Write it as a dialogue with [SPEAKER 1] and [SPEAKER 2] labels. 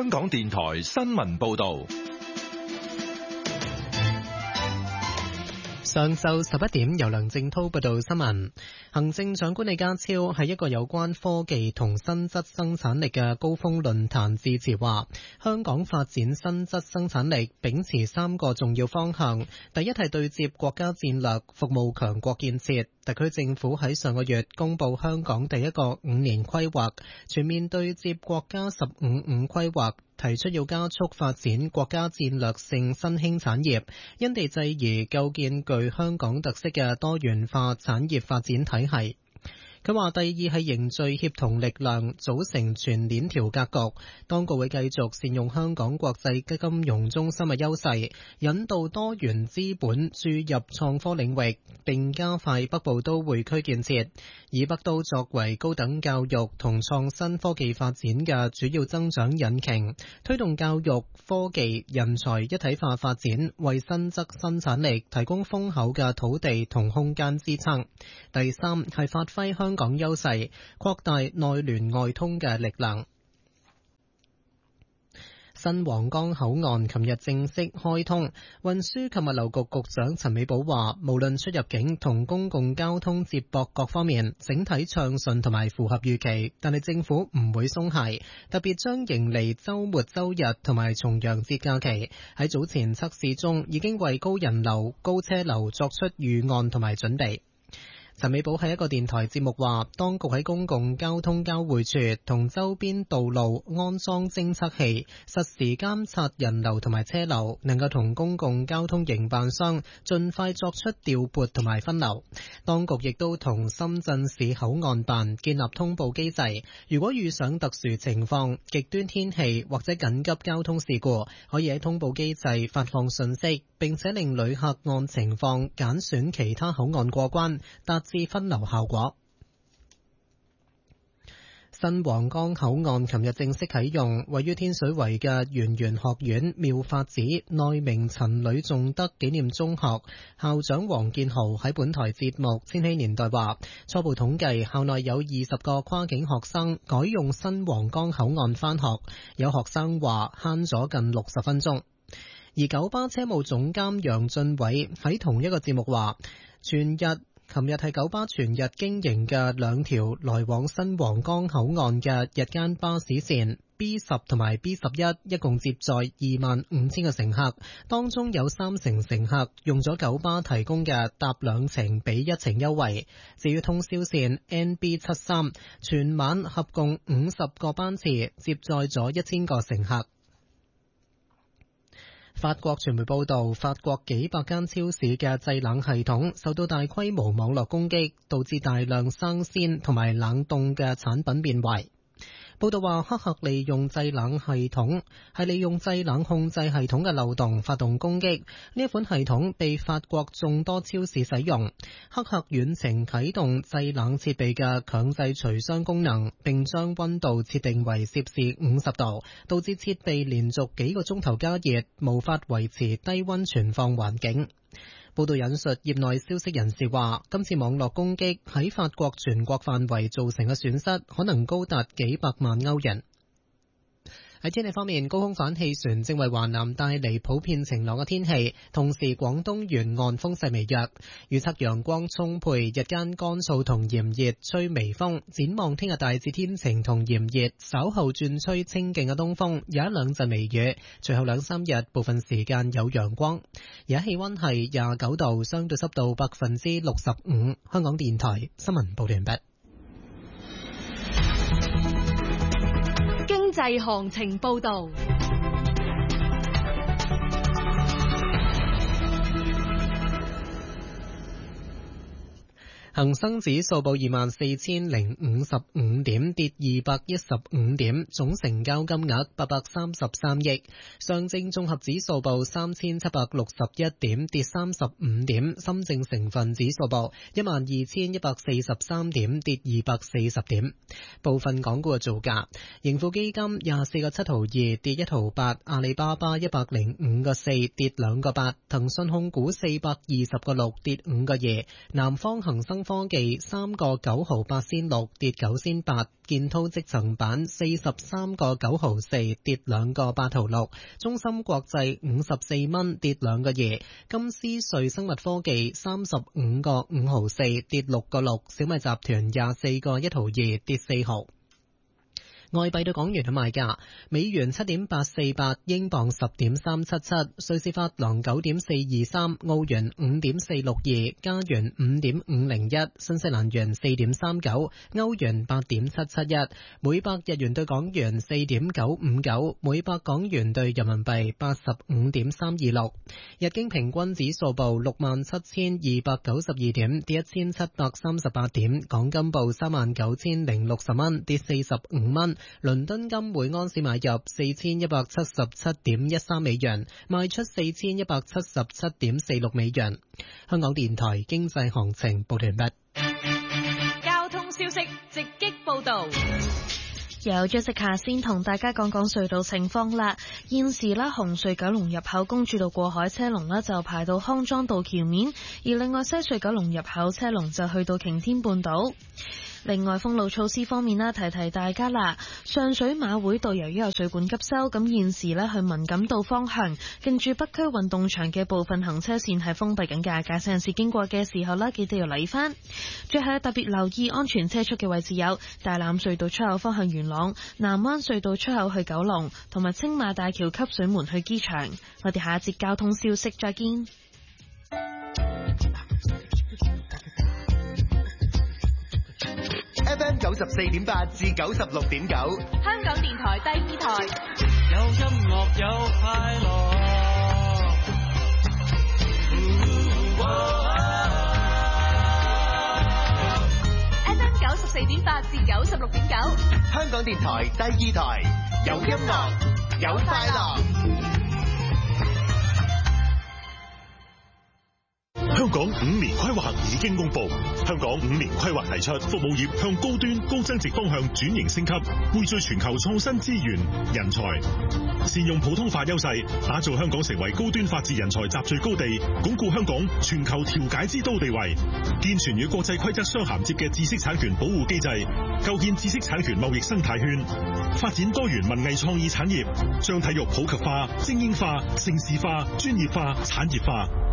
[SPEAKER 1] 香港電台新聞報道。
[SPEAKER 2] 上晝11點，由梁正濤報道新聞。行政長官李家超喺一個有關科技同新質生產力嘅高峰論壇致辭話，香港發展新質生產力秉持3個重要方向。第一係對接國家戰略，服務強國建設。特區政府喺上個月公布香港第一個5年規劃，全面對接國家15-5規劃，提出要加速發展國家戰略性新興產業，因地制宜構建具香港特色嘅多元化產業發展體系。佢話第二係凝聚協同力量，組成全鏈條格局。當局會繼續善用香港國際金融中心嘅優勢，引導多元資本注入創科領域，並加快北部都會區建設，以北都作為高等教育同創新科技發展嘅主要增長引擎，推動教育、科技、人才一體化發展，為新質生產力提供豐厚嘅土地同空間支撐。第三係發揮香港優勢，擴大內聯外通嘅力量。新皇崗口岸琴日正式開通，運輸及物流局局長陳美寶話，無論出入境同公共交通接駁各方面，整體暢順同埋符合預期，但係政府唔會鬆懈，特別將迎嚟週末週日同埋重陽節假期，喺早前測試中已經為高人流、高車流作出預案同埋準備。陳美寶喺一個電台節目話，當局喺公共交通交匯處同周邊道路安裝偵測器，實時監察人流同埋車流，能夠同公共交通營辦商盡快作出調撥同埋分流。當局亦都同深圳市口岸辦建立通報機制，如果遇上特殊情況、極端天氣或者緊急交通事故，可以喺通報機制發放信息，並且令旅客按情況揀選其他口岸過關，達至分流效果。新皇崗口岸琴日正式啟用，位於天水圍嘅圓玄學院妙法寺內明陳呂仲德紀念中學校長黃建豪喺本台節目《千禧年代》話，初步統計校內有20個跨境學生改用新皇崗口岸返學，有學生話慳咗近60分鐘。而九巴車務總監楊俊偉喺同一個節目話，琴日係九巴全日經營嘅2條來往新皇崗口岸嘅日間巴士線 B10 同埋 B11， 一共接載25,000個乘客，當中有30%乘客用咗九巴提供嘅搭2程比1程優惠。至於通宵線 NB73， 全晚合共50個班次，接載咗1000個乘客。法國傳媒報道，法國幾百間超市嘅製冷系統受到大規模網絡攻擊，導致大量生鮮同埋冷凍嘅產品變壞。報道話，黑客利用製冷控制系統嘅漏洞發動攻擊，呢一款系統被法國眾多超市使用。黑客遠程啟動製冷設備嘅強制除霜功能，並將溫度設定為攝氏50度，導致設備連續幾個鐘頭加熱，無法維持低溫存放環境。報道引述業內消息人士話，今次網絡攻擊喺法國全國範圍造成嘅損失可能高達幾百萬歐元。喺天氣方面，高空反氣旋正為華南帶嚟普遍晴朗嘅天氣，同時廣東沿岸風勢微弱，預測陽光充沛，日間乾燥同炎熱，吹微風。展望聽日大致天晴同炎熱，稍後轉吹清勁嘅東風，有1-2陣微雨，隨後2-3日部分時間有陽光。而家氣溫係29度，相對濕度65%。香港電台新聞報道完畢。
[SPEAKER 3] 經濟行情報道。
[SPEAKER 2] 恒生指數報24,055點，跌215點，總成交金額833億。上證綜合指數報3,761點，跌35點。深證成分指數報12,143點，跌240點。部分港股嘅造價：盈富基金24個7毫2，跌1毫8；阿里巴巴105個4，跌2個8；騰訊控股420個6，跌5個2；南方恒生科技3個9毫8仙6，跌9仙8。建滔積層板43個9毫4，跌2個8毫6。中芯國際54蚊，跌2個2。金斯瑞生物科技35個5毫4，跌6個6。小米集團24個1毫2，跌4毫。外幣對港元嘅賣價：美元7.848，英鎊10.377，瑞士法郎9.423，澳元5.462，加元5.501，新西蘭元4.39，歐元8.771，每百日元對港元4.959，每百港元對人民幣85.326。日經平均指數報67,292點，跌1738點。港金報39,060蚊，跌45蚊。倫敦金每安士買入4177.13美元，賣出4177.46美元。香港電台經濟行情報完畢。
[SPEAKER 3] 交通消息直擊報道。
[SPEAKER 4] 有Jessica先同大家講講隧道情況啦。現時咧，紅隧九龍入口公主道過海車龍咧就排到康莊道橋面，而另外西隧九龍入口車龍就去到擎天半島。另外，封路措施方面啦，提提大家啦。上水馬會道由於有水管急修，咁現時咧去文錦道方向近住北區運動場嘅部分行車線係封閉緊嘅，駕駛人士經過嘅時候咧，記得要留意翻。最後特別留意安全車速嘅位置有大欖隧道出口方向元朗、南灣隧道出口去九龍，同埋青馬大橋汲水門去機場。我哋下一節交通消息再見。
[SPEAKER 5] FM 94.8至96.9，
[SPEAKER 3] 香港電台第2台，
[SPEAKER 6] 有音樂有快樂。
[SPEAKER 3] FM 94.8至96.9，
[SPEAKER 5] 香港電台第2台，有音樂有快樂。
[SPEAKER 7] 香港5年規劃已經公布，香港5年規劃提出服務業向高端高增值方向轉型升級，匯聚全球創新資源人才，善用普通法優勢，打造香港成為高端法治人才集聚高地，鞏固香港全球調解之都地位，健全與國際規則相銜接嘅知識產權保護機制，構建知識產權貿易生態圈，發展多元文藝創意產業，將體育普及化、精英化、盛事化、專業化、產業化。